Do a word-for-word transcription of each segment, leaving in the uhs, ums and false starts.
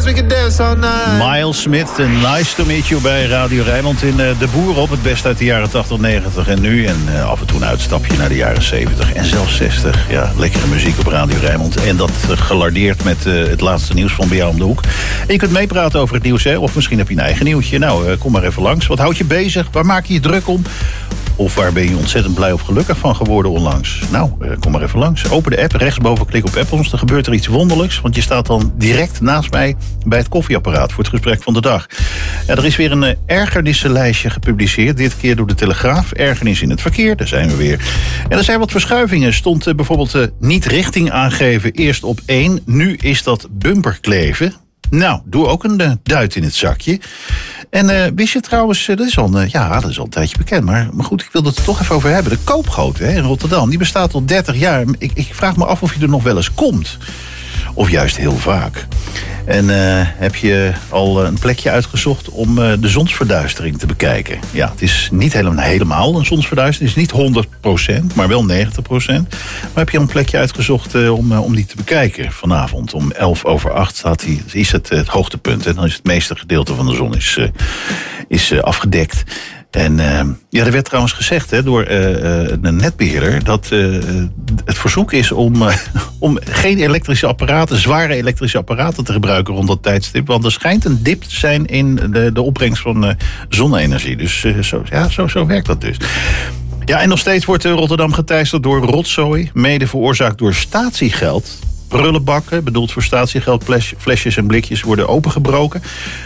we can dance all night. Miles Smith, nice to meet you bij Radio Rijnmond in uh, De Boer op. Het best uit de jaren tachtig, negentig en nu. En uh, af en toe een uitstapje naar de jaren zeventig en zelfs zestig. Ja, lekkere muziek op Radio Rijnmond. En dat uh, gelardeerd met uh, het laatste nieuws van bij jou om de hoek. En je kunt meepraten over het nieuws, hè? Of misschien heb je een eigen nieuwtje. Nou, uh, kom maar even langs. Wat houdt je bezig? Waar maak je je druk om? Of waar ben je ontzettend blij of gelukkig van geworden onlangs? Nou, uh, kom maar even langs. Open de app, rechtsboven klik op Apples. Dan gebeurt er iets wonderlijks. Want je staat dan direct naast mij bij het koffieapparaat voor het gesprek van de dag. Ja, er is weer een uh, ergernissenlijstje gepubliceerd. Dit keer door de Telegraaf. Ergernis in het verkeer, daar zijn we weer. En er zijn wat verschuivingen. Stond uh, bijvoorbeeld uh, niet richting aangeven eerst op één. Nu is dat bumperkleven. Nou, doe ook een uh, duit in het zakje. En uh, wist je trouwens, uh, dat is al, uh, ja, dat is al een tijdje bekend. Maar, maar goed, ik wil het er toch even over hebben. De Koopgoot hè, in Rotterdam, die bestaat al dertig jaar. Ik, ik vraag me af of je er nog wel eens komt. Of juist heel vaak. En uh, heb je al een plekje uitgezocht om uh, de zonsverduistering te bekijken? Ja, het is niet helemaal, helemaal een zonsverduistering. Het is niet honderd procent, maar wel negentig procent. Maar heb je al een plekje uitgezocht uh, om, uh, om die te bekijken vanavond? Om elf over acht staat die, is het, uh, het hoogtepunt. En dan is het meeste gedeelte van de zon is, uh, is uh, afgedekt. En uh, ja, er werd trouwens gezegd hè, door uh, een netbeheerder dat uh, het verzoek is om, uh, om geen elektrische apparaten, zware elektrische apparaten te gebruiken rond dat tijdstip. Want er schijnt een dip te zijn in de, de opbrengst van uh, zonne-energie. Dus uh, zo, ja, zo, zo werkt dat dus. Ja, en nog steeds wordt uh, Rotterdam geteisterd door rotzooi, mede veroorzaakt door statiegeld. Prullenbakken, bedoeld voor statiegeld, flesjes en blikjes worden opengebroken.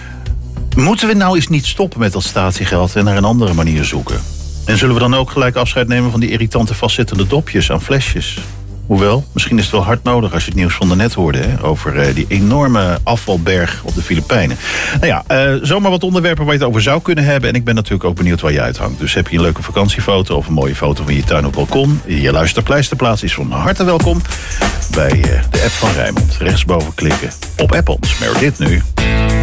Moeten we nou eens niet stoppen met dat statiegeld en naar een andere manier zoeken? En zullen we dan ook gelijk afscheid nemen van die irritante vastzittende dopjes aan flesjes? Hoewel, misschien is het wel hard nodig als je het nieuws van daarnet hoorde hè, over uh, die enorme afvalberg op de Filipijnen. Nou ja, uh, zomaar wat onderwerpen waar je het over zou kunnen hebben. En ik ben natuurlijk ook benieuwd waar je uithangt. Dus heb je een leuke vakantiefoto of een mooie foto van je tuin op balkon? Je luisterpleisterplaats is van harte welkom bij uh, de app van Rijnmond. Rechtsboven klikken op Apples. Maar dit nu.